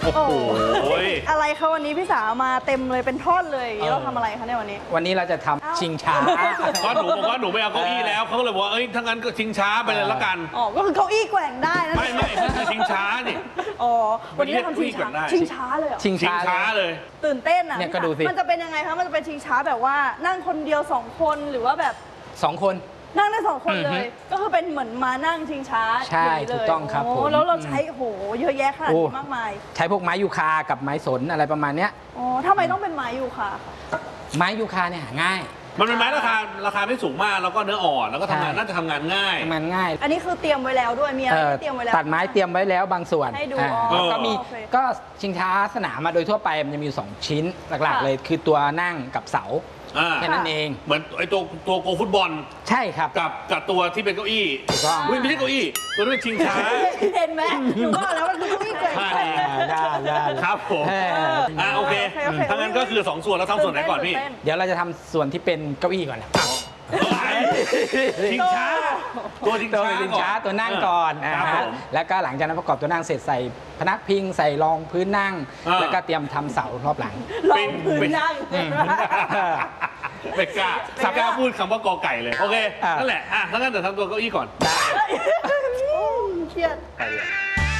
โอ้โหอะไรคะวันนี้พี่สาวมาเต็มเลยเป็นท่อนเลยเราทำอะไรคะในวันนี้วันนี้เราจะทำชิงช้าก็หนูบอกว่าหนูไม่เอาเก้าอี้แล้วเขาก็เลยบอกว่าเอ้ยถ้างั้นก็ชิงช้าไปเลยละกันอ๋อก็คือเก้าอี้แกว่งได้นะไม่คือชิงช้านี่อ๋อวันนี้ทำชิงช้าชิงช้าเลยชิงช้าเลยตื่นเต้นอ่ะเนี่ยก็ดูสิมันจะเป็นยังไงคะมันจะเป็นชิงช้าแบบว่านั่งคนเดียว2 คนหรือว่าแบบ 2 คนนั่งได้2 คนเลยก็คือเป็นเหมือนมานั่งชิงช้าใช่ถูกต้องครับผมแล้วเราใช้โหเยอะแยะขนาดนี้มากมายใช้พวกไม้ยูคากับไม้สนอะไรประมาณเนี้ยอ๋อทำไมต้องเป็นไม้ยูคาไม้ยูคาเนี่ยหาง่ายมันเป็นไม้ราคาไม่สูงมากแล้วก็เนื้ออ่อนแล้วก็น่าจะทำงานง่ายอันนี้คือเตรียมไว้แล้วด้วยมีอะไรเตรียมไว้แล้วตัดไม้เตรียมไว้แล้วบางส่วนให้ดูก็มีก็ชิงช้าสนามมาโดยทั่วไปมันจะมี2 ชิ้นหลักๆเลยคือตัวนั่งกับเสาแค่นั้นเองเหมือนไอ้ตัวโกฟุตบอลใช่ครับกับตัวที่เป็นเก้าอี้ถูกต้องไม่ใช่เก้าอี้ตัวนี้เป็นชิงช้าเห็นไหมหนูบอกแล้วมันคือเก้าอี้แกว่งได้ครับผมโอเคถ้างั้นก็คือ2 ส่วนแล้วทำส่วนไหนก่อนพี่เดี๋ยวเราจะทำส่วนที่เป็นเก้าอี้ก่อนชิงช้าตัวชิงช้าตัวนั่งก่อนแล้วก็หลังจากนั้นประกอบตัวนั่งเสร็จใส่พนักพิงใส่รองพื้นนั่งแล้วก็เตรียมทำเสารอบหลังรองพื้นนั่งไม่กล้าพูดคำว่ากอไก่เลยโอเคนั่นแหละถ้างั้นเดี๋ยวทำตัวเก้าอี้ก่อนเครียด